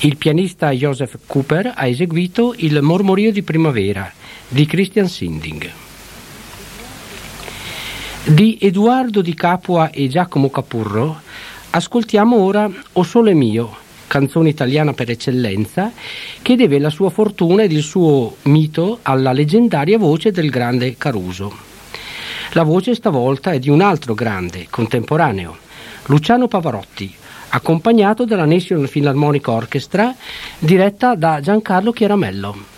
Il pianista Joseph Cooper ha eseguito Il mormorio di primavera di Christian Sinding. Di Edoardo Di Capua e Giacomo Capurro ascoltiamo ora O Sole Mio, canzone italiana per eccellenza, che deve la sua fortuna ed il suo mito alla leggendaria voce del grande Caruso. La voce stavolta è di un altro grande, contemporaneo, Luciano Pavarotti, accompagnato dalla National Philharmonic Orchestra diretta da Giancarlo Chiaramello.